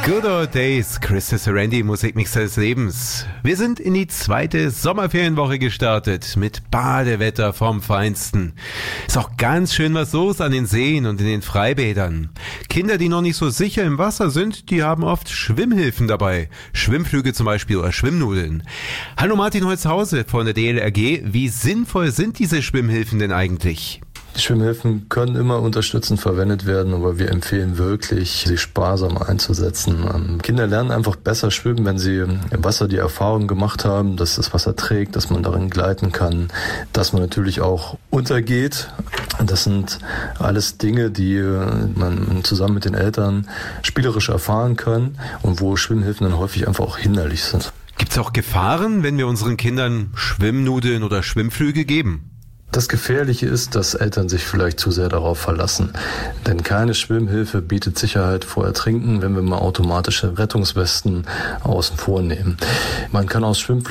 Good Old Days, Christopher Serendi, Musikmix des Lebens. Wir sind in die zweite Sommerferienwoche gestartet mit Badewetter vom Feinsten. Ist auch ganz schön was los an den Seen und in den Freibädern. Kinder, die noch nicht so sicher im Wasser sind, die haben oft Schwimmhilfen dabei. Schwimmflüge zum Beispiel oder Schwimmnudeln. Hallo Martin Holzhause von der DLRG. Wie sinnvoll sind diese Schwimmhilfen denn eigentlich? Die Schwimmhilfen können immer unterstützend verwendet werden, aber wir empfehlen wirklich, sie sparsam einzusetzen. Kinder lernen einfach besser schwimmen, wenn sie im Wasser die Erfahrung gemacht haben, dass das Wasser trägt, dass man darin gleiten kann, dass man natürlich auch untergeht. Das sind alles Dinge, die man zusammen mit den Eltern spielerisch erfahren kann und wo Schwimmhilfen dann häufig einfach auch hinderlich sind. Gibt es auch Gefahren, wenn wir unseren Kindern Schwimmnudeln oder Schwimmflüge geben? Das Gefährliche ist, dass Eltern sich vielleicht zu sehr darauf verlassen. Denn keine Schwimmhilfe bietet Sicherheit vor Ertrinken, wenn wir mal automatische Rettungswesten außen vor nehmen. Man kann aus Schwimmflügen